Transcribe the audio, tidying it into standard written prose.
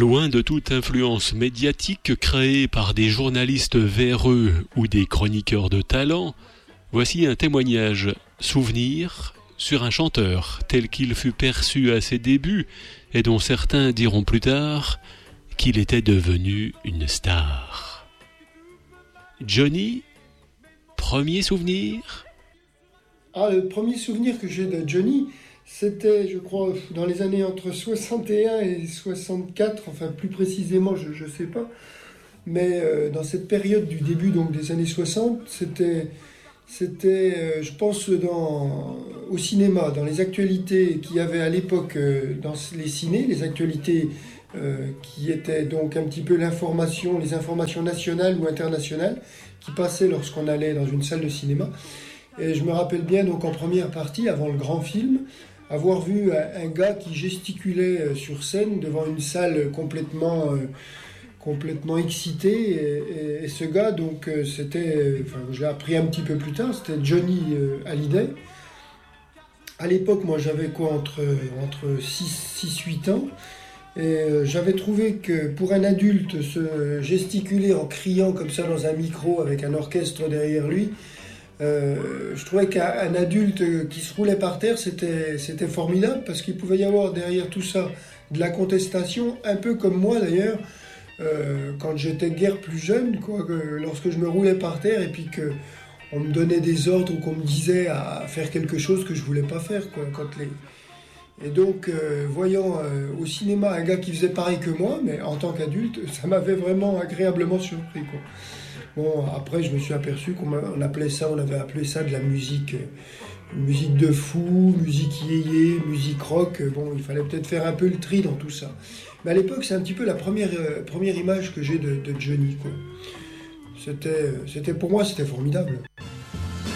Loin de toute influence médiatique créée par des journalistes véreux ou des chroniqueurs de talent, voici un témoignage, souvenir, sur un chanteur tel qu'il fut perçu à ses débuts et dont certains diront plus tard qu'il était devenu une star. Johnny, premier souvenir ? Le premier souvenir que j'ai de Johnny, c'était, je crois, dans les années entre 61 et 64, enfin plus précisément, je ne sais pas, mais dans cette période du début donc, des années 60, c'était je pense, au cinéma, dans les actualités qu'il y avait à l'époque dans les cinés, les actualités qui étaient donc un petit peu les informations nationales ou internationales qui passaient lorsqu'on allait dans une salle de cinéma. Et je me rappelle bien, donc en première partie, avant le grand film, avoir vu un gars qui gesticulait sur scène devant une salle complètement excité. Et ce gars, donc, je l'ai appris un petit peu plus tard, c'était Johnny Hallyday. À l'époque, moi, j'avais entre 6-8 ans. Et j'avais trouvé que pour un adulte, se gesticuler en criant comme ça dans un micro avec un orchestre derrière lui, je trouvais qu'un adulte qui se roulait par terre, c'était formidable parce qu'il pouvait y avoir derrière tout ça de la contestation, un peu comme moi d'ailleurs, quand j'étais guère plus jeune, lorsque je me roulais par terre et puis qu'on me donnait des ordres ou qu'on me disait à faire quelque chose que je voulais pas faire. Et donc, voyant au cinéma un gars qui faisait pareil que moi, mais en tant qu'adulte, ça m'avait vraiment agréablement surpris. Bon, après, je me suis aperçu on avait appelé ça de la musique de fou, musique yéyé, musique rock. Bon, il fallait peut-être faire un peu le tri dans tout ça. Mais à l'époque, c'est un petit peu la première image que j'ai de Johnny. Pour moi, c'était formidable.